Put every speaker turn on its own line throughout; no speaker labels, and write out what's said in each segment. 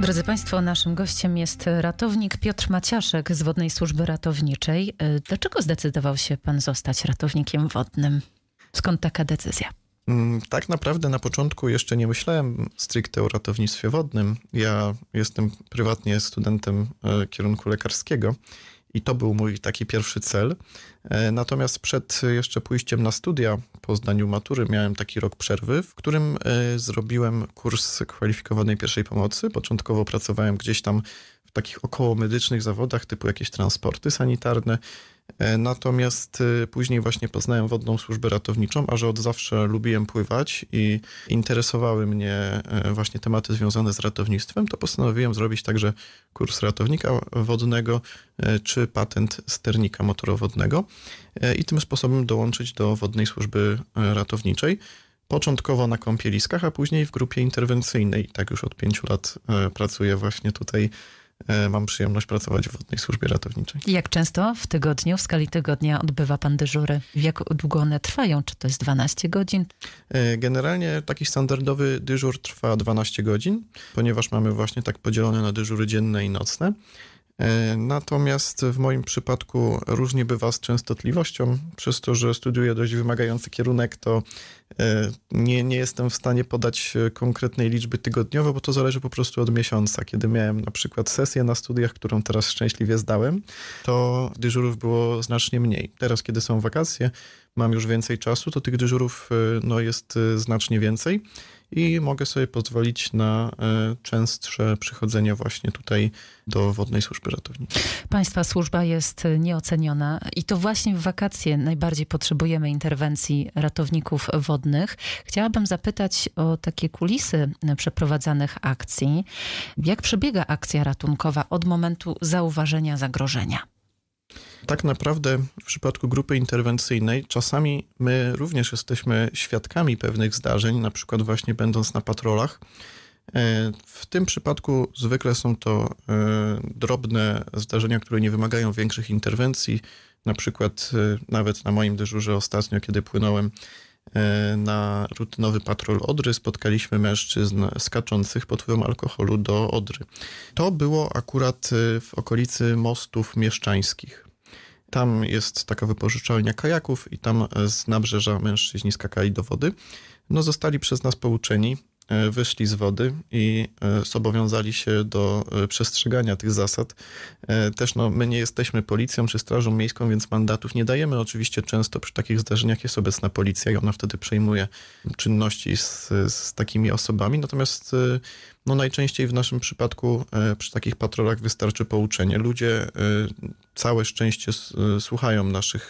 Drodzy Państwo, naszym gościem jest ratownik Piotr Maciaszek z Wodnej Służby Ratowniczej. Dlaczego zdecydował się Pan zostać ratownikiem wodnym? Skąd taka decyzja?
Tak naprawdę na początku jeszcze nie myślałem stricte o ratownictwie wodnym. Ja jestem prywatnie studentem kierunku lekarskiego i to był mój taki pierwszy cel. Natomiast przed jeszcze pójściem na studia po zdaniu matury miałem taki rok przerwy, w którym zrobiłem kurs kwalifikowanej pierwszej pomocy. Początkowo pracowałem gdzieś tam w takich około medycznych zawodach typu jakieś transporty sanitarne. Natomiast później właśnie poznałem Wodną Służbę Ratowniczą, a że od zawsze lubiłem pływać i interesowały mnie właśnie tematy związane z ratownictwem, to postanowiłem zrobić także kurs ratownika wodnego czy patent sternika motorowodnego i tym sposobem dołączyć do Wodnej Służby Ratowniczej. Początkowo na kąpieliskach, a później w grupie interwencyjnej. Tak już od 5 lat pracuję właśnie tutaj. Mam przyjemność pracować w Wodnej Służbie Ratowniczej.
Jak często w tygodniu, w skali tygodnia odbywa Pan dyżury? Jak długo one trwają? Czy to jest 12 godzin?
Generalnie taki standardowy dyżur trwa 12 godzin, ponieważ mamy właśnie tak podzielone na dyżury dzienne i nocne. Natomiast w moim przypadku różnie bywa z częstotliwością. Przez to, że studiuję dość wymagający kierunek, to nie jestem w stanie podać konkretnej liczby tygodniowo, bo to zależy po prostu od miesiąca. Kiedy miałem na przykład sesję na studiach, którą teraz szczęśliwie zdałem, to dyżurów było znacznie mniej. Teraz, kiedy są wakacje, mam już więcej czasu, to tych dyżurów jest znacznie więcej i mogę sobie pozwolić na częstsze przychodzenie właśnie tutaj do Wodnej Służby Ratowniczej.
Państwa służba jest nieoceniona i to właśnie w wakacje najbardziej potrzebujemy interwencji ratowników wodnych. Chciałabym zapytać o takie kulisy przeprowadzanych akcji. Jak przebiega akcja ratunkowa od momentu zauważenia zagrożenia?
Tak naprawdę w przypadku grupy interwencyjnej czasami my również jesteśmy świadkami pewnych zdarzeń, na przykład właśnie będąc na patrolach. W tym przypadku zwykle są to drobne zdarzenia, które nie wymagają większych interwencji. Na przykład nawet na moim dyżurze ostatnio, kiedy płynąłem na rutynowy patrol Odry, spotkaliśmy mężczyzn skaczących pod wpływem alkoholu do Odry. To było akurat w okolicy Mostów Mieszczańskich. Tam jest taka wypożyczalnia kajaków i tam z nabrzeża mężczyźni skakali do wody. Zostali przez nas pouczeni, wyszli z wody i zobowiązali się do przestrzegania tych zasad. Też my nie jesteśmy policją czy strażą miejską, więc mandatów nie dajemy. Oczywiście często przy takich zdarzeniach jest obecna policja i ona wtedy przejmuje czynności z takimi osobami. Natomiast najczęściej w naszym przypadku przy takich patrolach wystarczy pouczenie. Ludzie całe szczęście słuchają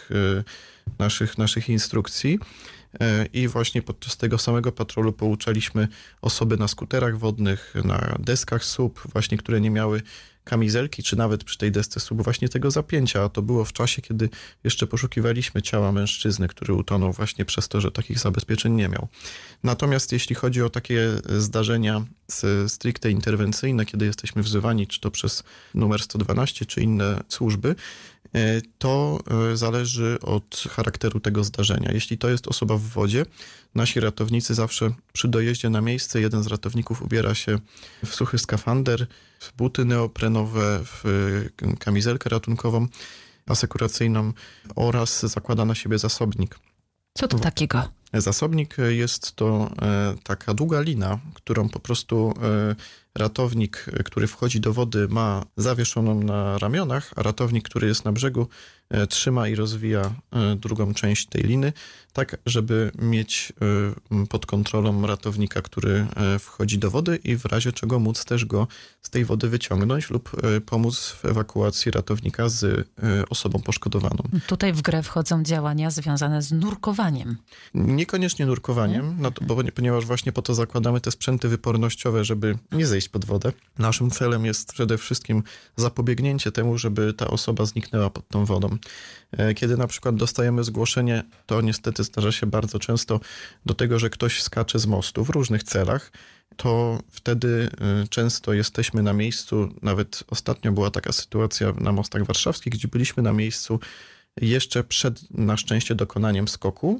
naszych instrukcji. I właśnie podczas tego samego patrolu pouczaliśmy osoby na skuterach wodnych, na deskach SUP, właśnie które nie miały kamizelki, czy nawet przy tej desce SUP właśnie tego zapięcia. A to było w czasie, kiedy jeszcze poszukiwaliśmy ciała mężczyzny, który utonął właśnie przez to, że takich zabezpieczeń nie miał. Natomiast jeśli chodzi o takie zdarzenia stricte interwencyjne, kiedy jesteśmy wzywani, czy to przez numer 112, czy inne służby, to zależy od charakteru tego zdarzenia. Jeśli to jest osoba w wodzie, nasi ratownicy zawsze przy dojeździe na miejsce, jeden z ratowników ubiera się w suchy skafander, w buty neoprenowe, w kamizelkę ratunkową, asekuracyjną oraz zakłada na siebie zasobnik.
Co to takiego?
Zasobnik jest to taka długa lina, którą po prostu ratownik, który wchodzi do wody, ma zawieszoną na ramionach, a ratownik, który jest na brzegu, trzyma i rozwija drugą część tej liny, tak żeby mieć pod kontrolą ratownika, który wchodzi do wody i w razie czego móc też go z tej wody wyciągnąć lub pomóc w ewakuacji ratownika z osobą poszkodowaną.
Tutaj w grę wchodzą działania związane z nurkowaniem.
Niekoniecznie nurkowaniem, ponieważ właśnie po to zakładamy te sprzęty wypornościowe, żeby nie zejść pod wodę. Naszym celem jest przede wszystkim zapobiegnięcie temu, żeby ta osoba zniknęła pod tą wodą. Kiedy na przykład dostajemy zgłoszenie, to niestety zdarza się bardzo często do tego, że ktoś skacze z mostu w różnych celach, to wtedy często jesteśmy na miejscu. Nawet ostatnio była taka sytuacja na mostach warszawskich, gdzie byliśmy na miejscu jeszcze przed na szczęście dokonaniem skoku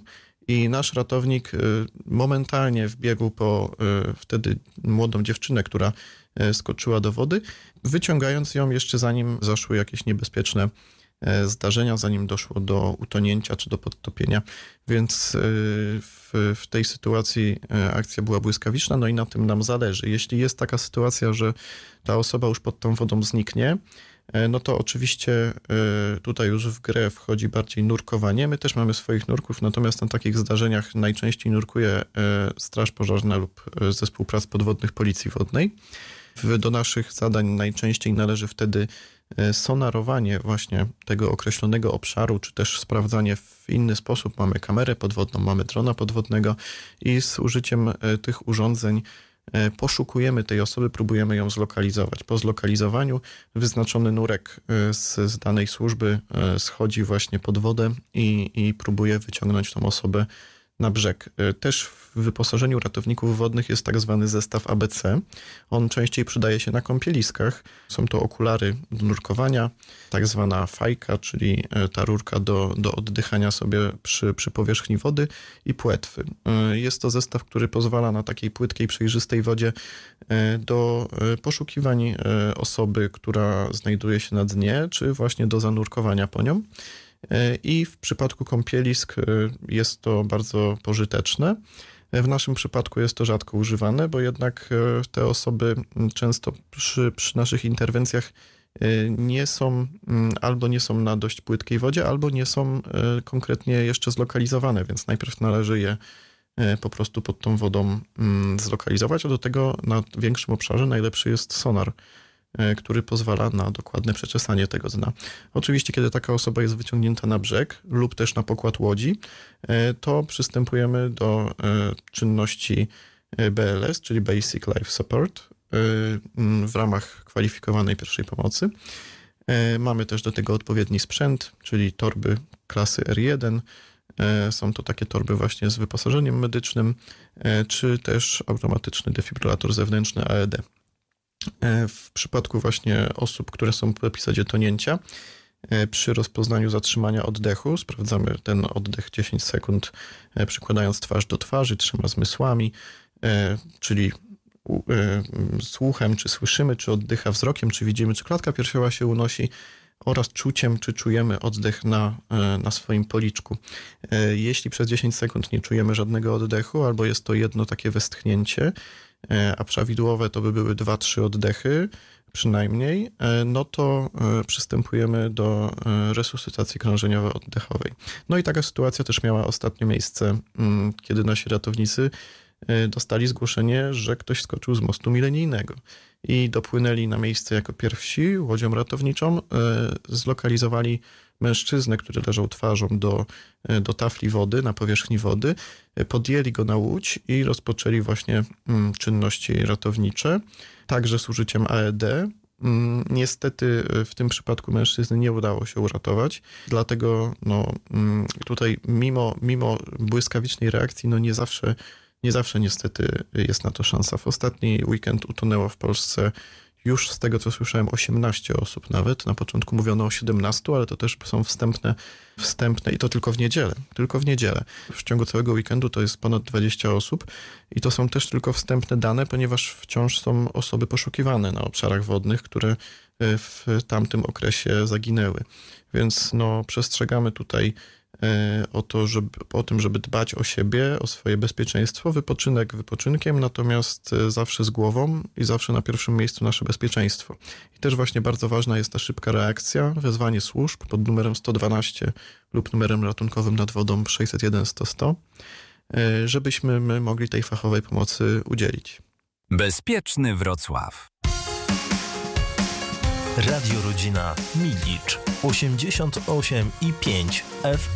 i nasz ratownik momentalnie wbiegł po wtedy młodą dziewczynę, która skoczyła do wody, wyciągając ją jeszcze zanim zaszły jakieś niebezpieczne zdarzenia, zanim doszło do utonięcia czy do podtopienia, więc w tej sytuacji akcja była błyskawiczna, no i na tym nam zależy. Jeśli jest taka sytuacja, że ta osoba już pod tą wodą zniknie, no to oczywiście tutaj już w grę wchodzi bardziej nurkowanie. My też mamy swoich nurków, natomiast na takich zdarzeniach najczęściej nurkuje Straż Pożarna lub Zespół Prac Podwodnych Policji Wodnej. Do naszych zadań najczęściej należy wtedy sonarowanie właśnie tego określonego obszaru, czy też sprawdzanie w inny sposób. Mamy kamerę podwodną, mamy drona podwodnego i z użyciem tych urządzeń poszukujemy tej osoby, próbujemy ją zlokalizować. Po zlokalizowaniu wyznaczony nurek z danej służby schodzi właśnie pod wodę i próbuje wyciągnąć tą osobę na brzeg. Też w wyposażeniu ratowników wodnych jest tak zwany zestaw ABC. On częściej przydaje się na kąpieliskach. Są to okulary do nurkowania, tak zwana fajka, czyli ta rurka do oddychania sobie przy powierzchni wody i płetwy. Jest to zestaw, który pozwala na takiej płytkiej, przejrzystej wodzie do poszukiwań osoby, która znajduje się na dnie, czy właśnie do zanurkowania po nią. I w przypadku kąpielisk jest to bardzo pożyteczne. W naszym przypadku jest to rzadko używane, bo jednak te osoby często przy naszych interwencjach albo nie są na dość płytkiej wodzie, albo nie są konkretnie jeszcze zlokalizowane, więc najpierw należy je po prostu pod tą wodą zlokalizować, a do tego na większym obszarze najlepszy jest sonar, który pozwala na dokładne przeczesanie tego dna. Oczywiście, kiedy taka osoba jest wyciągnięta na brzeg lub też na pokład łodzi, to przystępujemy do czynności BLS, czyli Basic Life Support, w ramach kwalifikowanej pierwszej pomocy. Mamy też do tego odpowiedni sprzęt, czyli torby klasy R1. Są to takie torby właśnie z wyposażeniem medycznym, czy też automatyczny defibrylator zewnętrzny AED. W przypadku właśnie osób, które są po epizodzie tonięcia, przy rozpoznaniu zatrzymania oddechu sprawdzamy ten oddech 10 sekund, przykładając twarz do twarzy, 3 zmysłami, czyli słuchem, czy słyszymy, czy oddycha wzrokiem, czy widzimy, czy klatka piersiowa się unosi, oraz czuciem, czy czujemy oddech na swoim policzku. Jeśli przez 10 sekund nie czujemy żadnego oddechu, albo jest to jedno takie westchnięcie, a prawidłowe to by były 2-3 oddechy przynajmniej, no to przystępujemy do resuscytacji krążeniowo-oddechowej. No i taka sytuacja też miała ostatnio miejsce, kiedy nasi ratownicy dostali zgłoszenie, że ktoś skoczył z mostu milenijnego i dopłynęli na miejsce jako pierwsi łodzią ratowniczą, zlokalizowali mężczyznę, który leżał twarzą do tafli wody, na powierzchni wody, podjęli go na łódź i rozpoczęli właśnie czynności ratownicze, także z użyciem AED. Niestety w tym przypadku mężczyzny nie udało się uratować, dlatego tutaj mimo błyskawicznej reakcji nie zawsze niestety jest na to szansa. W ostatni weekend utonęło w Polsce już z tego, co słyszałem, 18 osób nawet. Na początku mówiono o 17, ale to też są wstępne i to tylko w niedzielę. Tylko w niedzielę. W ciągu całego weekendu to jest ponad 20 osób i to są też tylko wstępne dane, ponieważ wciąż są osoby poszukiwane na obszarach wodnych, które w tamtym okresie zaginęły. Więc przestrzegamy tutaj o tym, żeby dbać o siebie, o swoje bezpieczeństwo. Wypoczynek wypoczynkiem, natomiast zawsze z głową i zawsze na pierwszym miejscu nasze bezpieczeństwo. I też właśnie bardzo ważna jest ta szybka reakcja, wezwanie służb pod numerem 112 lub numerem ratunkowym nad wodą 601 100 100, żebyśmy my mogli tej fachowej pomocy udzielić.
Bezpieczny Wrocław.
Radio Rodzina Milicz 88,5 FM.